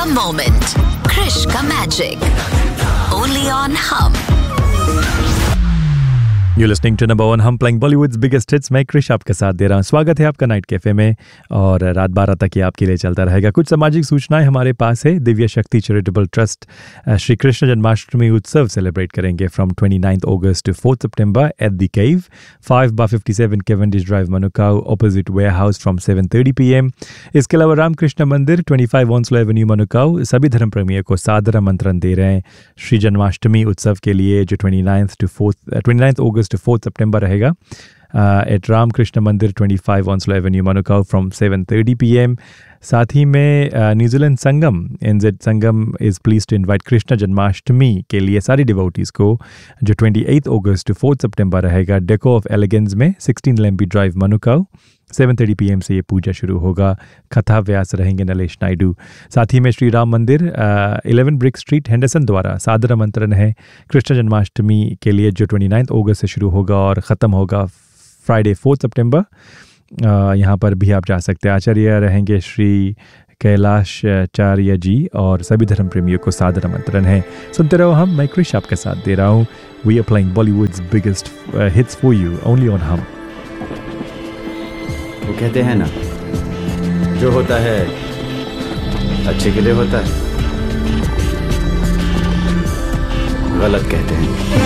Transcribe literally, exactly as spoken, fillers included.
का मोमेंट, क्रिश का magic, only on हम। You're listening to number one हम playing Bollywood's biggest hits। मैं क्रिश आपके साथ दे रहा हूँ। स्वागत है आपका नाइट कैफे में और रात बारह तक ये आपके लिए चलता रहेगा। कुछ सामाजिक सूचनाएं हमारे पास है। दिव्य शक्ति चैरिटेबल ट्रस्ट श्री कृष्ण जन्माष्टमी उत्सव सेलिब्रेट करेंगे from twenty ninth August to fourth September at the cave, five bar fifty seven Cavendish drive, मनुकाऊ, opposite ware house from seven thirty P M. इसके अलावा रामकृष्ण मंदिर ट्वेंटी फाइव ऑन्सलो एवेन्यू, मनुकाऊ, सभी धर्म प्रेमियों को सादर आमंत्रण दे रहे हैं श्री जन्माष्टमी उत्सव के लिए, जो twenty ninth to fourth twenty ninth August to fourth September रहेगा एट रामकृष्ण मंदिर twenty five ऑन्सलो Avenue, मनुकाऊ from seven thirty P M. साथ ही में New Zealand Sangam एनजेड Sangam is please to invite Krishna Janmashtami के लिए सारी डिवोटीज़ को, जो twenty eight August to fourth सितंबर रहेगा डेको ऑफ एलिगेंस में, sixteen लेम्बी drive, मनुकाऊ। Seven thirty P M से ये पूजा शुरू होगा। कथा व्यास रहेंगे नलेश नायडू। साथ ही में श्री राम मंदिर इलेवन ब्रिक स्ट्रीट, हेंडरसन द्वारा सादर आमंत्रण है कृष्ण जन्माष्टमी के लिए, जो ट्वेंटी नाइन्थ अगस्त से शुरू होगा और ख़त्म होगा फ्राइडे फोर्थ सितंबर। यहाँ पर भी आप जा सकते हैं। आचार्य रहेंगे श्री कैलाशाचार्य जी और सभी धर्म प्रेमियों को सादर आमंत्रण है। सुनते रहो हम, मैं क्रिश आपके साथ दे रहा हूँ। We are playing Bollywoods biggest hits for you only on हम। वो कहते हैं ना, जो होता है अच्छे के लिए होता है, गलत कहते हैं।